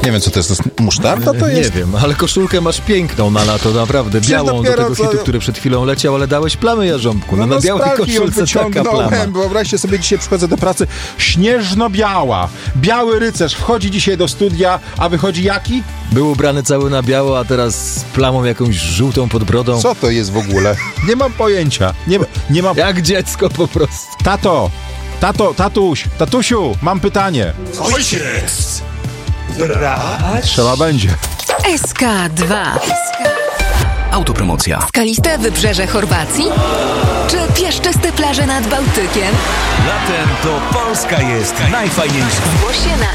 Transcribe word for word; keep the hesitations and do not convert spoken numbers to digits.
Nie wiem, co to jest. To jest musztarda to jest? Nie wiem, ale koszulkę masz piękną na lato, naprawdę. Białą do tego co... hitu, który przed chwilą leciał, ale dałeś plamę jarząbku. No, no na białej koszulce taka plama. Wyobraźcie sobie, dzisiaj przychodzę do pracy, śnieżno-biała. Biały rycerz wchodzi dzisiaj do studia, a wychodzi jaki? Był ubrany cały na biało, a teraz z plamą jakąś żółtą pod brodą. Co to jest w ogóle? Nie mam pojęcia. Nie, nie mam... Jak dziecko po prostu. Tato, tato, tatuś, tatusiu, mam pytanie. Ojciec! Brać? Trzeba będzie. S K dwa. Autopromocja. Skaliste wybrzeże Chorwacji? Czy piaszczyste plaże nad Bałtykiem? Latem to Polska jest najfajniejsza. Zgłoś się na